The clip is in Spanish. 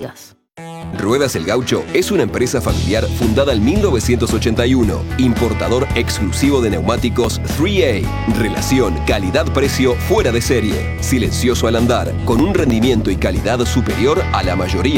dudas. Ruedas El Gaucho es una empresa familiar fundada en 1981, importador exclusivo de neumáticos 3A, relación calidad-precio fuera de serie, silencioso al andar, con un rendimiento y calidad superior a la mayoría